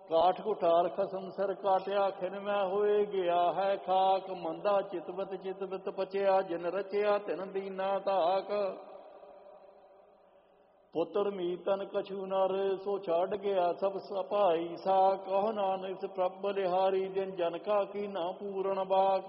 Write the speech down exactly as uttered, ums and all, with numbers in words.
ਕਾਠ ਕੁਠਾਰ ਖਸਮ ਸਿਰ ਕਾਟਿਆ, ਖਿਨ ਮੈਂ ਹੋਏ ਗਿਆ ਹੈ ਖਾਕ। ਮੰਦਾ ਚਿਤਵਤ ਚਿਤਵਤ ਪਚਿਆ, ਜਿਨ ਰਚਿਆ ਤਿਨ ਦੀਨਾ ਧਾਕ। ਪੁੱਤਰ ਮੀਤਨ ਕਛੂ ਨਰ, ਸੋ ਛੱਡ ਗਿਆ ਸਭ ਸਭਾਈ ਸਾ। ਕਹੋ ਨਾਨਕ ਪ੍ਰਭ ਬਲਿਹਾਰੀ, ਜਿਨ ਜਨ ਕਾ ਕੀਨਾ ਪੂਰਨ ਬਾਕ।